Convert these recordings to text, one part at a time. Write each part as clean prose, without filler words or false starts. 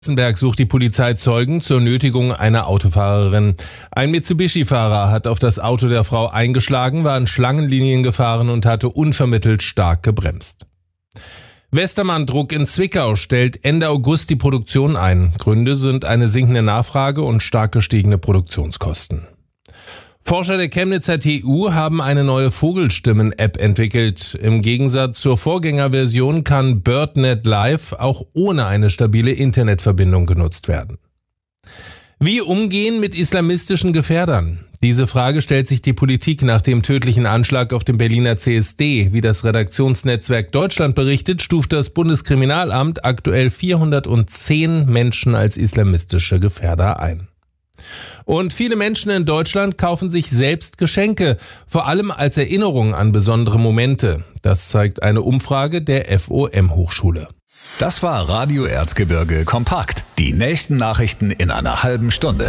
Berg sucht die Polizei Zeugen zur Nötigung einer Autofahrerin. Ein Mitsubishi-Fahrer hat auf das Auto der Frau eingeschlagen, war in Schlangenlinien gefahren und hatte unvermittelt stark gebremst. Westermann-Druck in Zwickau stellt Ende August die Produktion ein. Gründe sind eine sinkende Nachfrage und stark gestiegene Produktionskosten. Forscher der Chemnitzer TU haben eine neue Vogelstimmen-App entwickelt. Im Gegensatz zur Vorgängerversion kann BirdNet Live auch ohne eine stabile Internetverbindung genutzt werden. Wie umgehen mit islamistischen Gefährdern? Diese Frage stellt sich die Politik nach dem tödlichen Anschlag auf dem Berliner CSD. Wie das Redaktionsnetzwerk Deutschland berichtet, stuft das Bundeskriminalamt aktuell 410 Menschen als islamistische Gefährder ein. Und viele Menschen in Deutschland kaufen sich selbst Geschenke, vor allem als Erinnerung an besondere Momente. Das zeigt eine Umfrage der FOM-Hochschule. Das war Radio Erzgebirge kompakt. Die nächsten Nachrichten in einer halben Stunde.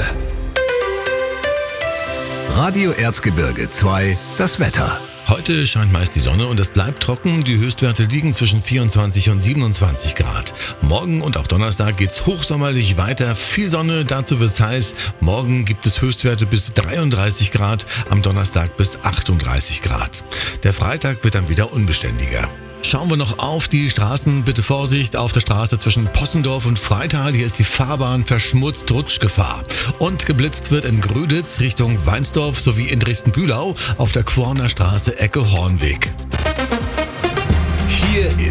Radio Erzgebirge 2, das Wetter. Heute scheint meist die Sonne und es bleibt trocken. Die Höchstwerte liegen zwischen 24 und 27 Grad. Morgen und auch Donnerstag geht's hochsommerlich weiter. Viel Sonne, dazu wird's heiß. Morgen gibt es Höchstwerte bis 33 Grad, am Donnerstag bis 38 Grad. Der Freitag wird dann wieder unbeständiger. Schauen wir noch auf die Straßen. Bitte Vorsicht auf der Straße zwischen Possendorf und Freital. Hier ist die Fahrbahn verschmutzt, Rutschgefahr. Und geblitzt wird in Gröditz Richtung Weinsdorf sowie in Dresden-Bühlau auf der Quorner Straße Ecke Hornweg. Hier